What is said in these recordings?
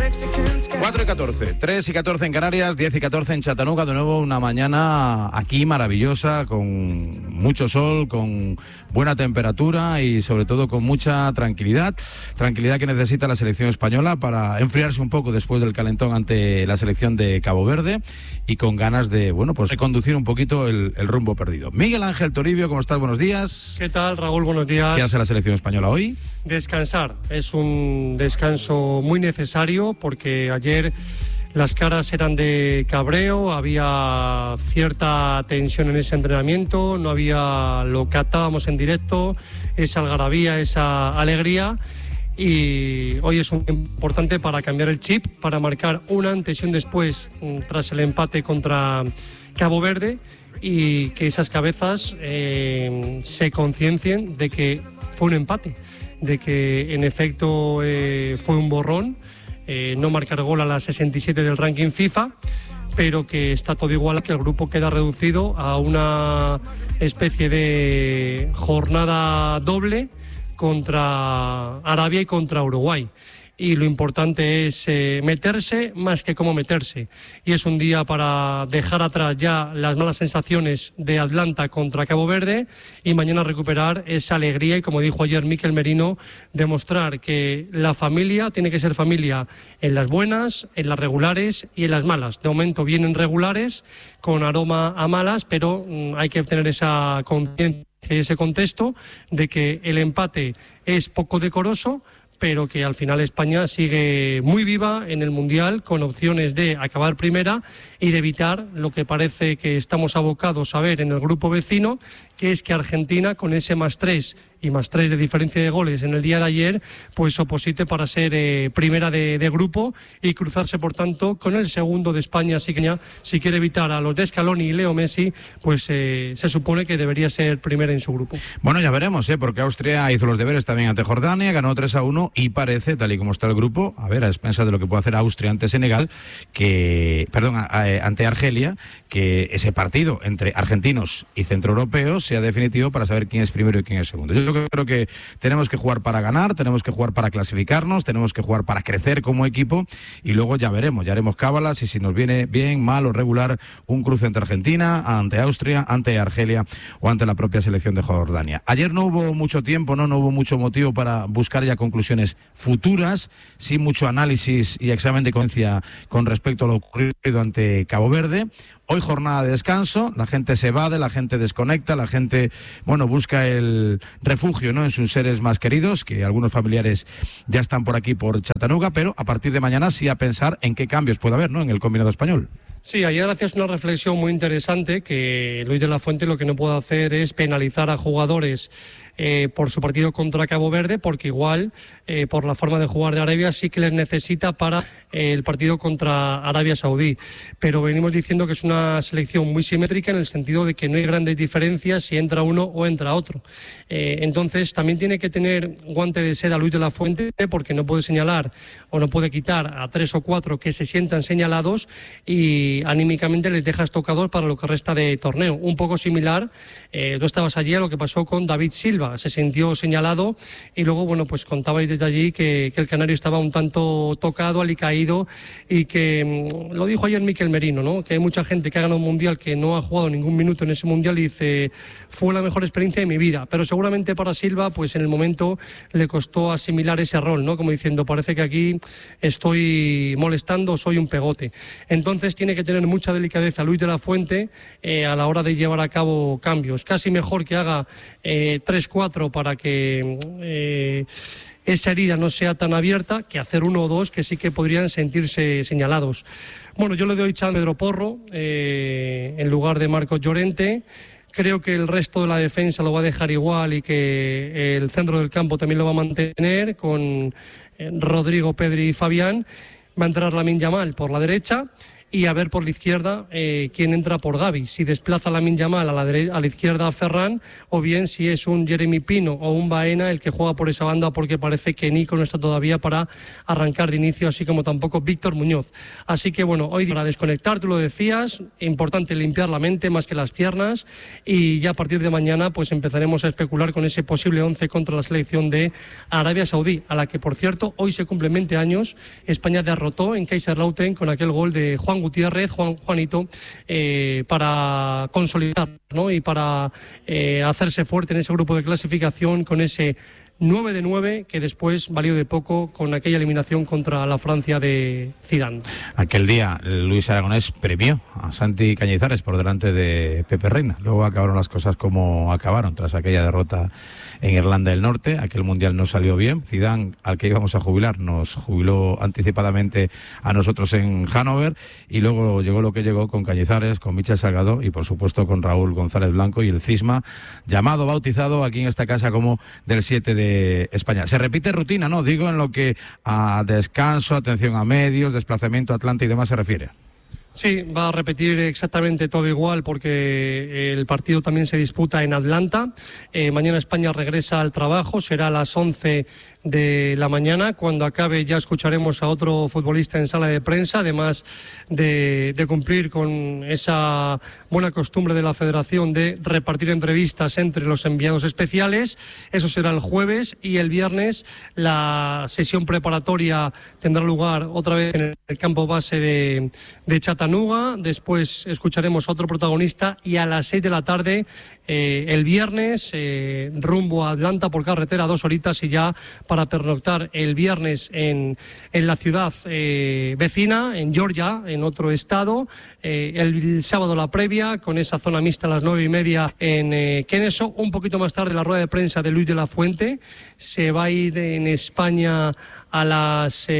4 y 14, 3 y 14 en Canarias, 10 y 14 en Chattanooga. De nuevo una mañana aquí maravillosa, con mucho sol, con buena temperatura y sobre todo con mucha tranquilidad. Tranquilidad que necesita la selección española para enfriarse un poco después del calentón ante la selección de Cabo Verde y con ganas de, bueno, pues reconducir un poquito el rumbo perdido. Miguel Ángel Toribio, ¿cómo estás? Buenos días. ¿Qué tal, Raúl? Buenos días. ¿Qué hace la selección española hoy? Descansar. Es un descanso muy necesario porque ayer las caras eran de cabreo, había cierta tensión en ese entrenamiento, no había lo captábamos en directo, esa algarabía, esa alegría. Y hoy es un día importante para cambiar el chip, para marcar un antes y un después tras el empate contra Cabo Verde y que esas cabezas se conciencien de que fue un empate, de que en efecto fue un borrón, no marcar gol a la 67 del ranking FIFA, pero que está todo igual, que el grupo queda reducido a una especie de jornada doble contra Arabia y contra Uruguay. Y lo importante es meterse más que cómo meterse. Y es un día para dejar atrás ya las malas sensaciones de Atlanta contra Cabo Verde y mañana recuperar esa alegría y, como dijo ayer Mikel Merino, demostrar que la familia tiene que ser familia en las buenas, en las regulares y en las malas. De momento vienen regulares con aroma a malas, pero hay que tener esa conciencia y ese contexto de que el empate es poco decoroso, pero que al final España sigue muy viva en el Mundial, con opciones de acabar primera y de evitar lo que parece que estamos abocados a ver en el grupo vecino, que es que Argentina, con ese +3 y +3 de diferencia de goles en el día de ayer, pues oposite para ser primera de grupo y cruzarse, por tanto, con el segundo de España. Así que si quiere evitar a los de Scaloni y Leo Messi, pues se supone que debería ser primera en su grupo. Bueno, ya veremos, porque Austria hizo los deberes también ante Jordania, ganó 3-1 y parece, tal y como está el grupo, a ver, a expensas de lo que puede hacer Austria ante Senegal, ante Argelia, que ese partido entre argentinos y centroeuropeos sea definitivo para saber quién es primero y quién es segundo. Yo creo que tenemos que jugar para ganar, tenemos que jugar para clasificarnos, tenemos que jugar para crecer como equipo y luego ya veremos, ya haremos cábalas y si nos viene bien, mal o regular un cruce entre Argentina, ante Austria, ante Argelia o ante la propia selección de Jordania. Ayer no hubo mucho tiempo, no hubo mucho motivo para buscar ya conclusiones futuras, sin mucho análisis y examen de conciencia con respecto a lo ocurrido ante Cabo Verde. Hoy jornada de descanso, la gente se evade, la gente desconecta, la gente, busca el refugio, en sus seres más queridos, que algunos familiares ya están por aquí, por Chattanooga, pero a partir de mañana sí a pensar en qué cambios puede haber, en el combinado español. Sí, ayer hacías una reflexión muy interesante, que Luis de la Fuente lo que no puede hacer es penalizar a jugadores por su partido contra Cabo Verde, porque igual, por la forma de jugar de Arabia, sí que les necesita para el partido contra Arabia Saudí. Pero venimos diciendo que es una selección muy simétrica en el sentido de que no hay grandes diferencias si entra uno o entra otro. Entonces, también tiene que tener guante de seda Luis de la Fuente, porque no puede señalar o no puede quitar a 3 o 4 que se sientan señalados y anímicamente les dejas tocados para lo que resta de torneo. Un poco similar, tú estabas allí, a lo que pasó con David Silva. Se sintió señalado y luego, pues contabais desde allí que el canario estaba un tanto tocado, alicaído y que, lo dijo ayer Mikel Merino, que hay mucha gente que ha ganado un mundial que no ha jugado ningún minuto en ese mundial y dice, fue la mejor experiencia de mi vida, pero seguramente para Silva, pues en el momento le costó asimilar ese rol, como diciendo, parece que aquí estoy molestando, soy un pegote. Entonces tiene que tener mucha delicadeza Luis de la Fuente a la hora de llevar a cabo cambios. Casi mejor que haga 3-4 para que esa herida no sea tan abierta, que hacer 1 o 2 que sí que podrían sentirse señalados. Yo le doy chance a Pedro Porro en lugar de Marcos Llorente. Creo que el resto de la defensa lo va a dejar igual y que el centro del campo también lo va a mantener con Rodrigo, Pedri y Fabián. Va a entrar Lamine Yamal por la derecha y a ver por la izquierda quién entra por Gavi, si desplaza a Lamine Yamal a la izquierda a Ferran, o bien si es un Jeremy Pino o un Baena el que juega por esa banda, porque parece que Nico no está todavía para arrancar de inicio, así como tampoco Víctor Muñoz. Así que bueno, hoy para desconectar, tú lo decías, importante limpiar la mente más que las piernas, y ya a partir de mañana pues empezaremos a especular con ese posible 11 contra la selección de Arabia Saudí, a la que por cierto hoy se cumplen 20 años. España derrotó en Kaiserslautern con aquel gol de Juan Gutiérrez, Juanito, para consolidar, ¿no?, y para hacerse fuerte en ese grupo de clasificación con ese 9-9 que después valió de poco con aquella eliminación contra la Francia de Zidane. Aquel día Luis Aragonés premió a Santi Cañizares por delante de Pepe Reina. Luego acabaron las cosas como acabaron tras aquella derrota en Irlanda del Norte. Aquel mundial no salió bien. Zidane, al que íbamos a jubilar, nos jubiló anticipadamente a nosotros en Hannover, y luego llegó lo que llegó con Cañizares, con Michel Salgado y por supuesto con Raúl González Blanco y el cisma llamado, bautizado aquí en esta casa como del 7 de España. Se repite rutina, ¿no? Digo, en lo que a descanso, atención a medios, desplazamiento a Atlanta y demás se refiere. Sí, va a repetir exactamente todo igual, porque el partido también se disputa en Atlanta. Mañana España regresa al trabajo, será a las 11 de la mañana. Cuando acabe ya escucharemos a otro futbolista en sala de prensa, además de cumplir con esa buena costumbre de la Federación de repartir entrevistas entre los enviados especiales. Eso será el jueves, y el viernes la sesión preparatoria tendrá lugar otra vez en el campo base de Chattanooga. Después escucharemos a otro protagonista, y a las 6 de la tarde el viernes rumbo a Atlanta por carretera, 2 horitas, y ya para pernoctar el viernes en la ciudad vecina, en Georgia, en otro estado. El sábado la previa, con esa zona mixta a las 9:30 en Kennesaw. Un poquito más tarde la rueda de prensa de Luis de la Fuente. Se va a ir en España a las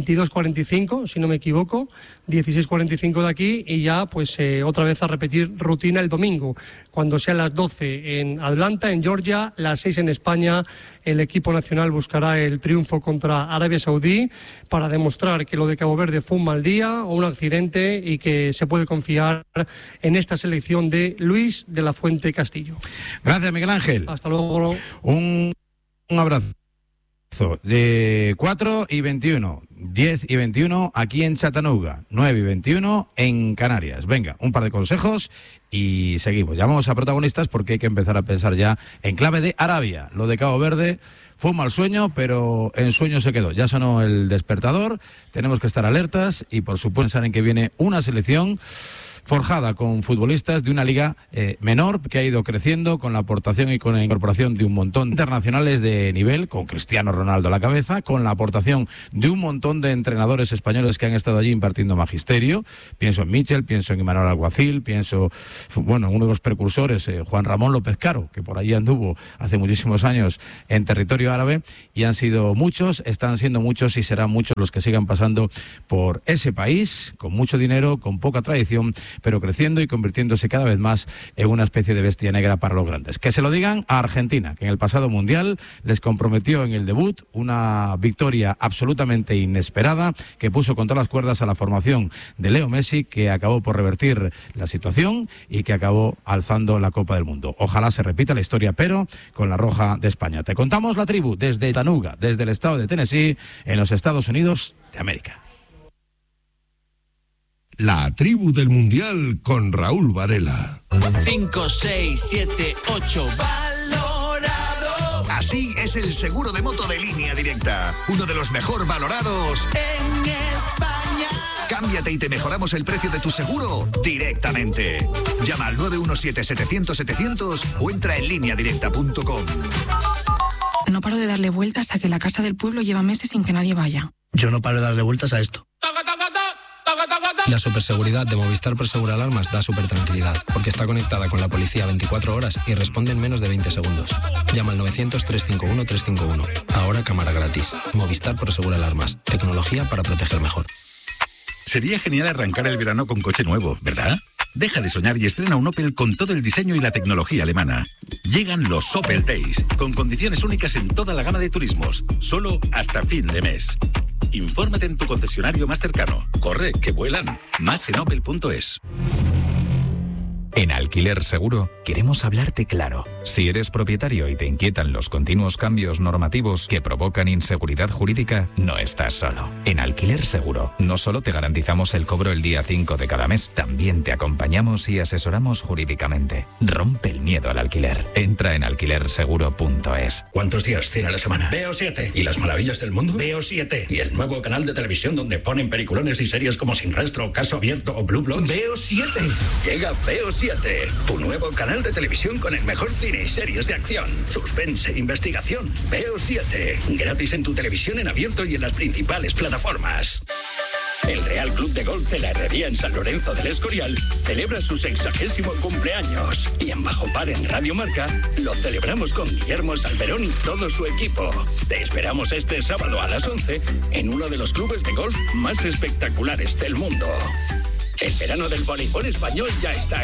22:45, si no me equivoco, 16:45 de aquí, y ya pues otra vez a repetir rutina el domingo, cuando sea las 12 en Atlanta, en Georgia, las 6 en España. El equipo nacional buscará el triunfo contra Arabia Saudí para demostrar que lo de Cabo Verde fue un mal día o un accidente, y que se puede confiar en esta selección de Luis de la Fuente Castillo. Gracias, Miguel Ángel. Hasta luego. Un abrazo. De 4:21, 10:21 aquí en Chattanooga, 9:21 en Canarias. Venga, un par de consejos y seguimos. Llamamos a protagonistas porque hay que empezar a pensar ya en clave de Arabia. Lo de Cabo Verde fue un mal sueño, pero en sueño se quedó. Ya sonó el despertador, tenemos que estar alertas y por supuesto pensar en que viene una selección forjada con futbolistas de una liga menor, que ha ido creciendo con la aportación y con la incorporación de un montón de internacionales de nivel, con Cristiano Ronaldo a la cabeza, con la aportación de un montón de entrenadores españoles que han estado allí impartiendo magisterio. Pienso en Michel, pienso en Imanol Alguacil, pienso, bueno, en uno de los precursores, Juan Ramón López Caro, que por allí anduvo hace muchísimos años en territorio árabe, y han sido muchos, están siendo muchos y serán muchos los que sigan pasando por ese país, con mucho dinero, con poca tradición, pero creciendo y convirtiéndose cada vez más en una especie de bestia negra para los grandes. Que se lo digan a Argentina, que en el pasado Mundial les comprometió en el debut una victoria absolutamente inesperada, que puso contra las cuerdas a la formación de Leo Messi, que acabó por revertir la situación y que acabó alzando la Copa del Mundo. Ojalá se repita la historia, pero con la roja de España. Te contamos la tribu desde Chattanooga, desde el estado de Tennessee, en los Estados Unidos de América. La tribu del Mundial con Raúl Varela. 5, 6, 7, 8, valorado. Así es el seguro de moto de Línea Directa. Uno de los mejor valorados en España. Cámbiate y te mejoramos el precio de tu seguro directamente. Llama al 917-700-700 o entra en lineadirecta.com. No paro de darle vueltas a que la casa del pueblo lleva meses sin que nadie vaya. Yo no paro de darle vueltas a esto. La superseguridad de Movistar Prosegur Alarmas da supertranquilidad, porque está conectada con la policía 24 horas y responde en menos de 20 segundos. Llama al 900-351-351. Ahora cámara gratis. Movistar Prosegur Alarmas. Tecnología para proteger mejor. Sería genial arrancar el verano con coche nuevo, ¿verdad? Deja de soñar y estrena un Opel con todo el diseño y la tecnología alemana. Llegan los Opel Days, con condiciones únicas en toda la gama de turismos, solo hasta fin de mes. Infórmate en tu concesionario más cercano. Corre, que vuelan. Más en opel.es. En Alquiler Seguro queremos hablarte claro. Si eres propietario y te inquietan los continuos cambios normativos que provocan inseguridad jurídica, no estás solo. En Alquiler Seguro no solo te garantizamos el cobro el día 5 de cada mes, también te acompañamos y asesoramos jurídicamente. Rompe el miedo al alquiler. Entra en alquilerseguro.es. ¿Cuántos días tiene la semana? Veo 7. ¿Y las maravillas del mundo? Veo 7. ¿Y el nuevo canal de televisión donde ponen peliculones y series como Sin Rastro, Caso Abierto o Blue Bloods? Veo 7. Llega Veo 7, tu nuevo canal de televisión con el mejor cine y series de acción, suspense e investigación. Veo 7, gratis en tu televisión en abierto y en las principales plataformas. El Real Club de Golf de la Herrería en San Lorenzo del Escorial celebra su 60º cumpleaños. Y en Bajo Par en Radio Marca lo celebramos con Guillermo Salmerón y todo su equipo. Te esperamos este sábado a las 11 en uno de los clubes de golf más espectaculares del mundo. El verano del voleibol español ya está